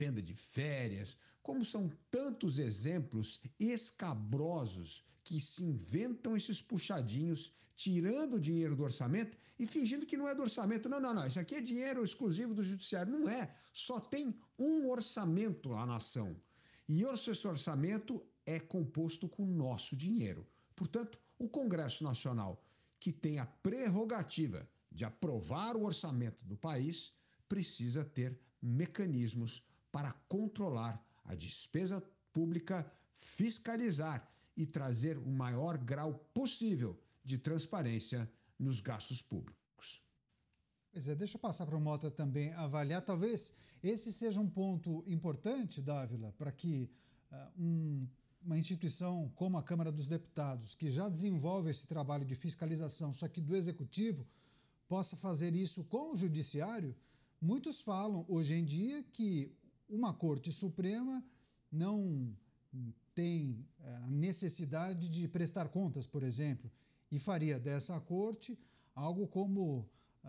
tenda de férias, como são tantos exemplos escabrosos que se inventam esses puxadinhos, tirando o dinheiro do orçamento e fingindo que não é do orçamento. Não, não, não, isso aqui é dinheiro exclusivo do judiciário. Não é, só tem um orçamento a nação. E esse orçamento é composto com o nosso dinheiro. Portanto, o Congresso Nacional, que tem a prerrogativa de aprovar o orçamento do país, precisa ter mecanismos para controlar a despesa pública, fiscalizar e trazer o maior grau possível de transparência nos gastos públicos. Pois é, deixa eu passar para o Mota também avaliar. Talvez esse seja um ponto importante, Dávila, para que uma instituição como a Câmara dos Deputados, que já desenvolve esse trabalho de fiscalização, só que do Executivo, possa fazer isso com o Judiciário. Muitos falam hoje em dia que uma Corte Suprema não tem a necessidade de prestar contas, por exemplo, e faria dessa Corte algo como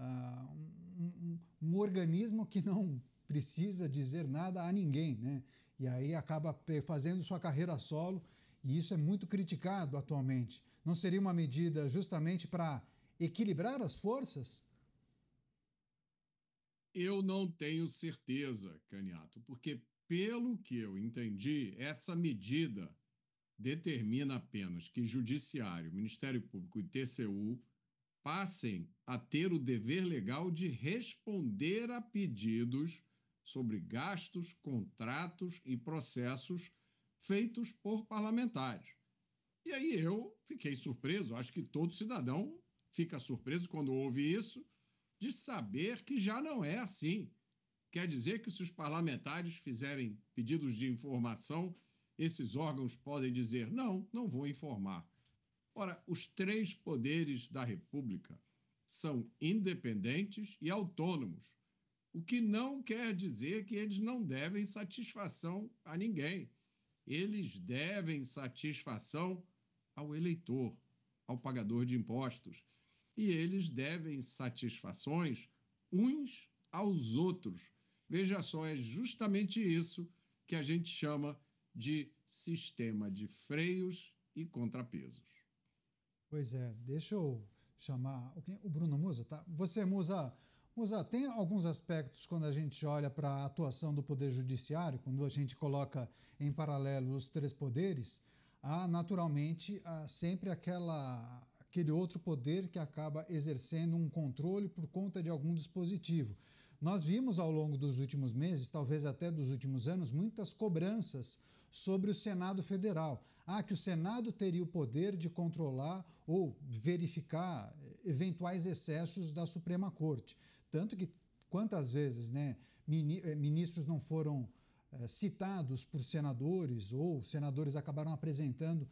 um organismo que não precisa dizer nada a ninguém, né? E aí acaba fazendo sua carreira solo, e isso é muito criticado atualmente. Não seria uma medida justamente para equilibrar as forças? Eu não tenho certeza, Caniato, porque, pelo que eu entendi, essa medida determina apenas que Judiciário, Ministério Público e TCU passem a ter o dever legal de responder a pedidos sobre gastos, contratos e processos feitos por parlamentares. E aí eu fiquei surpreso, acho que todo cidadão fica surpreso quando ouve isso, de saber que já não é assim. Quer dizer que se os parlamentares fizerem pedidos de informação, esses órgãos podem dizer, não, não vou informar. Ora, os três poderes da República são independentes e autônomos, o que não quer dizer que eles não devem satisfação a ninguém. Eles devem satisfação ao eleitor, ao pagador de impostos. E eles devem satisfações uns aos outros. Veja só, é justamente isso que a gente chama de sistema de freios e contrapesos. Pois é, deixa eu chamar o Bruno Musa, tá? Você, Musa, tem alguns aspectos quando a gente olha para a atuação do Poder Judiciário, quando a gente coloca em paralelo os três poderes, há naturalmente sempre aquele outro poder que acaba exercendo um controle por conta de algum dispositivo. Nós vimos ao longo dos últimos meses, talvez até dos últimos anos, muitas cobranças sobre o Senado Federal. Que o Senado teria o poder de controlar ou verificar eventuais excessos da Suprema Corte. Tanto que quantas vezes, né, ministros não foram citados por senadores ou senadores acabaram apresentando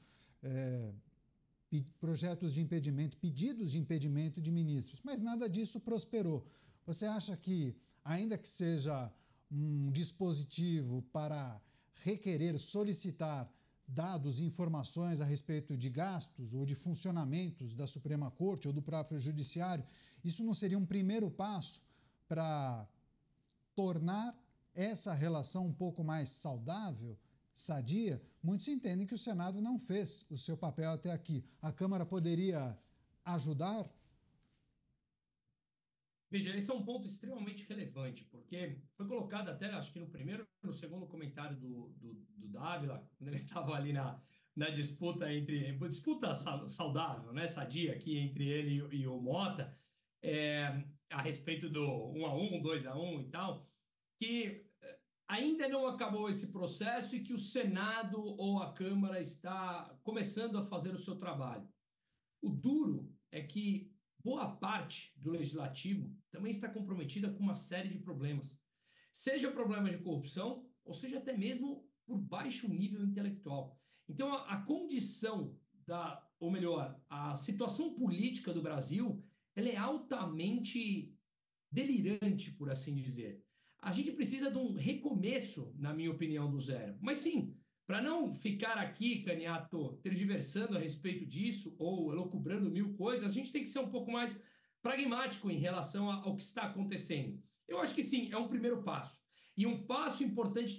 projetos de impedimento, pedidos de impedimento de ministros, mas nada disso prosperou. Você acha que, ainda que seja um dispositivo para requerer, solicitar dados e informações a respeito de gastos ou de funcionamentos da Suprema Corte ou do próprio Judiciário, isso não seria um primeiro passo para tornar essa relação um pouco mais saudável, sadia? Muitos entendem que o Senado não fez o seu papel até aqui. A Câmara poderia ajudar? Veja, esse é um ponto extremamente relevante, porque foi colocado até, acho que no primeiro e no segundo comentário do Dávila, quando ele estava ali na disputa disputa saudável, né, sadia aqui entre ele e o Mota, a respeito do 1-1, 2-1 e tal, que ainda não acabou esse processo e que o Senado ou a Câmara está começando a fazer o seu trabalho. O duro é que boa parte do Legislativo também está comprometida com uma série de problemas, seja problemas de corrupção, ou seja até mesmo por baixo nível intelectual. Então, a condição ou melhor, a situação política do Brasil, ela é altamente delirante, por assim dizer. A gente precisa de um recomeço, na minha opinião, do zero. Mas sim, para não ficar aqui, Caniato, tergiversando a respeito disso ou elucubrando mil coisas, a gente tem que ser um pouco mais pragmático em relação ao que está acontecendo. Eu acho que sim, é um primeiro passo. E um passo importante